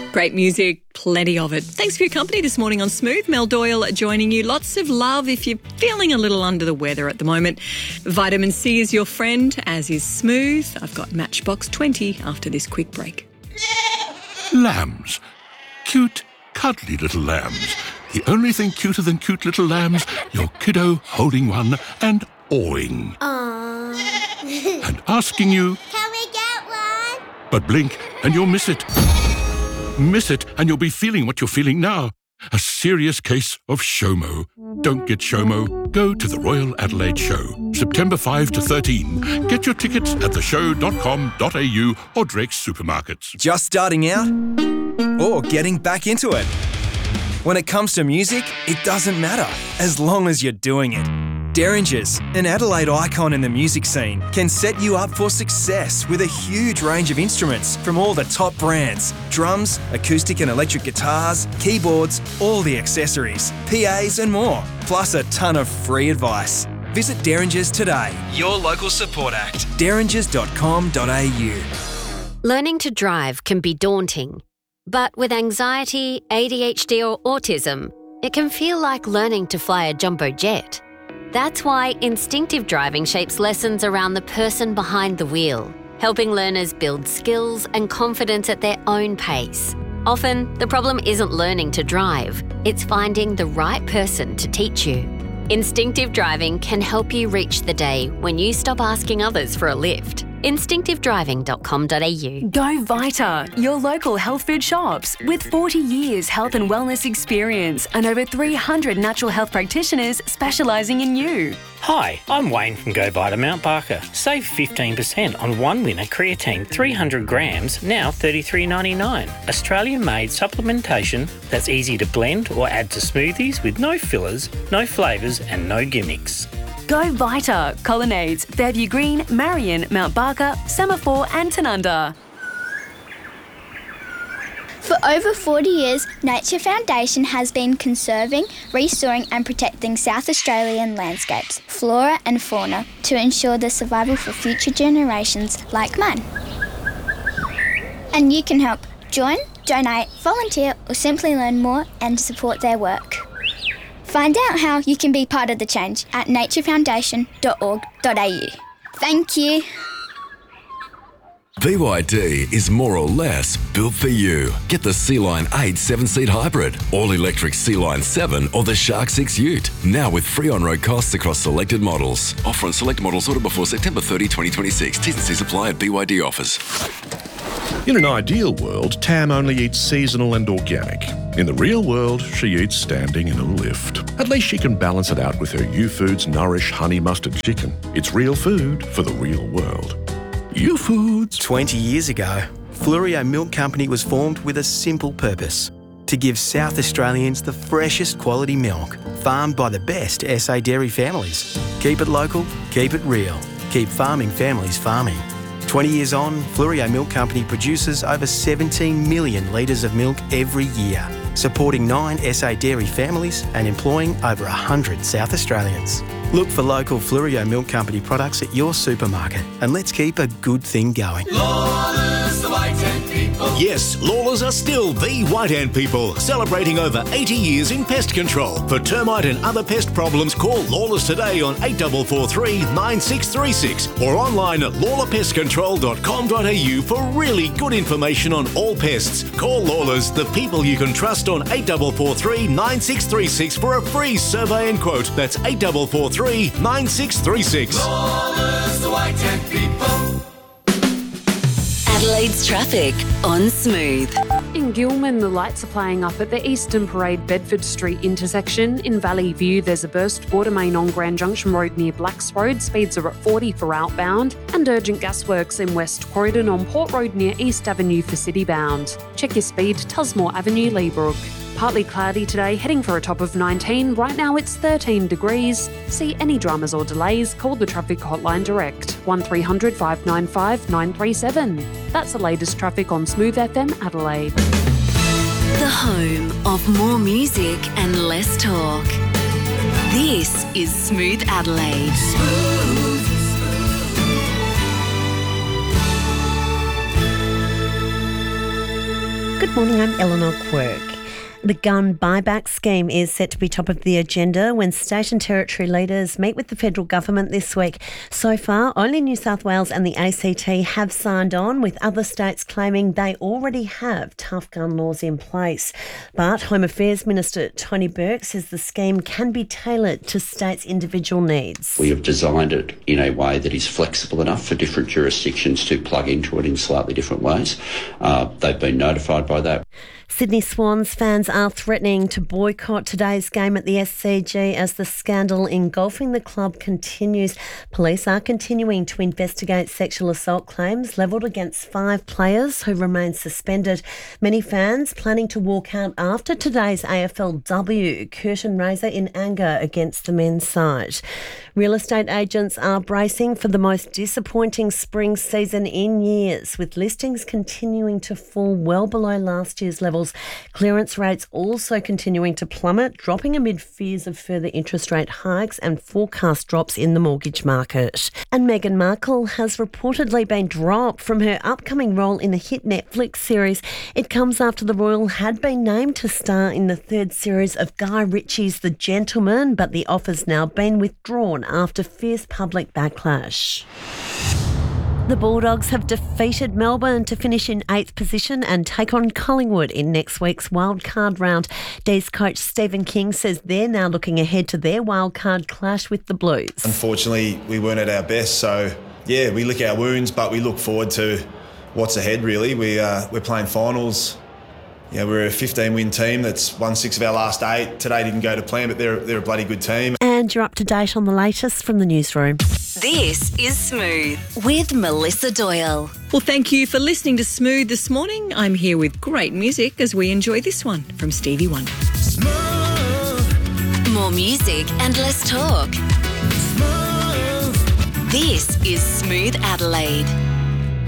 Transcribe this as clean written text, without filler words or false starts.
Great music, plenty of it. Thanks for your company this morning on Smooth. Mel Doyle joining you. Lots of love if you're feeling a little under the weather at the moment. Vitamin C is your friend, as is Smooth. I've got Matchbox 20 after this quick break. Lambs. Cute, cuddly little lambs. The only thing cuter than cute little lambs, your kiddo holding one and awing. Aww. And asking you, Can we get one? but blink and you'll miss it. Miss it and you'll be feeling what you're feeling now. A serious case of SHOMO. Don't get SHOMO. Go to the Royal Adelaide Show, September 5 to 13. Get your tickets at theshow.com.au or Drake's supermarkets. Just starting out or getting back into it? When it comes to music, it doesn't matter as long as you're doing it. Derringers, an Adelaide icon in the music scene, can set you up for success with a huge range of instruments from all the top brands. Drums, acoustic and electric guitars, keyboards, all the accessories, PAs and more, plus a ton of free advice. Visit Derringers today, your local support act, derringers.com.au. Learning to drive can be daunting, but with anxiety, ADHD or autism, it can feel like learning to fly a jumbo jet. That's why instinctive driving shapes lessons around the person behind the wheel, helping learners build skills and confidence at their own pace. Often, the problem isn't learning to drive, it's finding the right person to teach you. Instinctive driving can help you reach the day when you stop asking others for a lift. Instinctivedriving.com.au. Go Vita, your local health food shops. With 40 years health and wellness experience and over 300 natural health practitioners specialising in you. Hi, I'm Wayne from Go Vita Mount Barker. Save 15% on one winner creatine 300 grams, now $33.99. Australian-made supplementation that's easy to blend or add to smoothies with no fillers, no flavours and no gimmicks. Go Vita, Colonnades, Fairview Green, Marion, Mount Barker, Semaphore and Tanunda. For over 40 years, Nature Foundation has been conserving, restoring and protecting South Australian landscapes, flora and fauna to ensure the survival for future generations like mine. And you can help. Join, donate, volunteer or simply learn more and support their work. Find out how you can be part of the change at naturefoundation.org.au. Thank you. BYD is more or less built for you. Get the Sea-Line 8 7-seat hybrid, all-electric Sea-Line 7 or the Shark 6 Ute. Now with free on-road costs across selected models. Offer on select models ordered before September 30, 2026. T's and C's apply at BYD offers. In an ideal world, Tam only eats seasonal and organic. In the real world, she eats standing in a lift. At least she can balance it out with her U-Foods Nourish Honey Mustard Chicken. It's real food for the real world. U-Foods. 20 years ago, Fluorio Milk Company was formed with a simple purpose: to give South Australians the freshest quality milk, farmed by the best SA dairy families. Keep it local, keep it real, keep farming families farming. 20 years on, Fluorio Milk Company produces over 17 million litres of milk every year, supporting 9 SA dairy families and employing over 100 South Australians. Look for local Fluorio Milk Company products at your supermarket and let's keep a good thing going. Lawless, the White Ant People. Yes, Lawless are still the White Ant People, celebrating over 80 years in pest control. For termite and other pest problems, call Lawless today on 8443 9636 or online at lawlerpestcontrol.com.au for really good information on all pests. Call Lawless, the people you can trust, on 8443 9636 for a free survey and quote. That's 8443 9636. Lawless, the White Ant People. Adelaide's traffic on Smooth. In Gilman, the lights are playing up at the Eastern Parade Bedford Street intersection. In Valley View, there's a burst water main on Grand Junction Road near Blacks Road. Speeds are at 40 for outbound. And urgent gasworks in West Croydon on Port Road near East Avenue for citybound. Check your speed, Tusmore Avenue, Leabrook. Partly cloudy today, heading for a top of 19. Right now it's 13 degrees. See any dramas or delays, call the traffic hotline direct, 1300 595 937. That's the latest traffic on Smooth FM Adelaide. The home of more music and less talk. This is Smooth Adelaide. Good morning, I'm Eleanor Quirk. The gun buyback scheme is set to be top of the agenda when state and territory leaders meet with the federal government this week. So far, only New South Wales and the ACT have signed on, with other states claiming they already have tough gun laws in place. But Home Affairs Minister Tony Burke says the scheme can be tailored to states' individual needs. We have designed it in a way that is flexible enough for different jurisdictions to plug into it in slightly different ways. They've been notified by that. Sydney Swans fans are threatening to boycott today's game at the SCG as the scandal engulfing the club continues. Police are continuing to investigate sexual assault claims levelled against 5 players who remain suspended. Many fans planning to walk out after today's AFLW curtain raiser in anger against the men's side. Real estate agents are bracing for the most disappointing spring season in years, with listings continuing to fall well below last year's levels. Clearance rates also continuing to plummet, dropping amid fears of further interest rate hikes and forecast drops in the mortgage market. And Meghan Markle has reportedly been dropped from her upcoming role in the hit Netflix series. It comes after the royal had been named to star in the 3rd series of Guy Ritchie's The Gentleman, but the offer's now been withdrawn after fierce public backlash. The Bulldogs have defeated Melbourne to finish in 8th position and take on Collingwood in next week's wildcard round. D's coach Stephen King says they're now looking ahead to their wildcard clash with the Blues. Unfortunately, we weren't at our best, so yeah, we lick our wounds, but we look forward to what's ahead. Really, we're playing finals. Yeah, we're a 15-win team that's won 6 of our last 8. Today didn't go to plan, but they're a bloody good team. And you're up to date on the latest from the newsroom. This is Smooth with Melissa Doyle. Well, thank you for listening to Smooth this morning. I'm here with great music as we enjoy this one from Stevie Wonder. Smooth. More music and less talk. Smooth. This is Smooth Adelaide.